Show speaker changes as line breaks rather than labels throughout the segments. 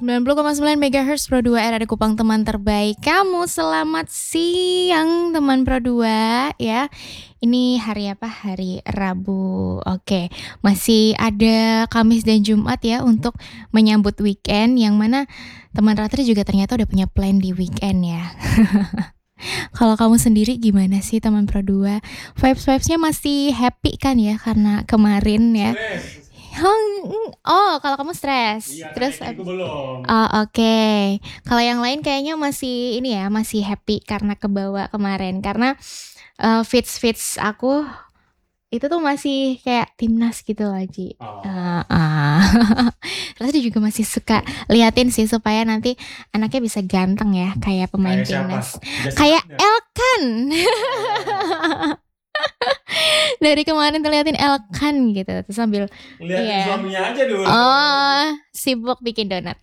90,9 MHz Pro 2 RRI Kupang, teman terbaik kamu. Selamat siang teman Pro 2 ya. Ini hari apa? Hari Rabu. Oke, masih ada Kamis dan Jumat ya untuk menyambut weekend, yang mana teman Ratri juga ternyata udah punya plan di weekend ya. Kalau kamu sendiri gimana sih teman Pro 2? Vibes-vibesnya masih happy kan ya karena kemarin ya. Oh, kalau kamu stres.
Iya,
Terus
aku belum.
oke. Kalau yang lain kayaknya masih ini ya, masih happy karena kebawa kemarin. Karena fits aku itu tuh masih kayak timnas gitu loh, Ji.
Oh.
Terus dia juga masih suka liatin sih supaya nanti anaknya bisa ganteng ya, kayak pemain
Kayak siapa?
timnas.
Jessica
Kayak
Fitner.
Elkan. Dari kemarin tuh liatin Elkan gitu, terus sambil
Liatin
iya.
suaminya aja dulu.
Oh, sibuk bikin donat.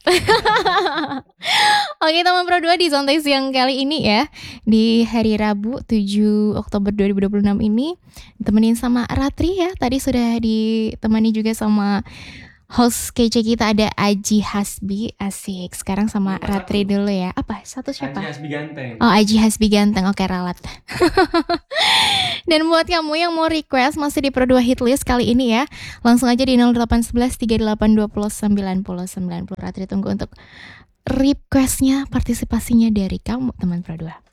Oke teman Pro 2, di Santai Siang kali ini ya, di hari Rabu 7 Oktober 2026 ini ditemenin sama Ratri ya. Tadi sudah ditemani juga sama host kece kita, ada Aji Hasbi. Asik. Sekarang sama
Lupa
Ratri
satu.
dulu ya. Apa? Satu siapa?
Aji Hasbi Ganteng.
Oh, Aji Hasbi Ganteng. Oke, ralat. Dan buat kamu yang mau request masih di Pro 2 Hitlist kali ini ya, langsung aja di 0811 3820 90 90. Ratri tunggu untuk requestnya, partisipasinya dari kamu teman Pro 2.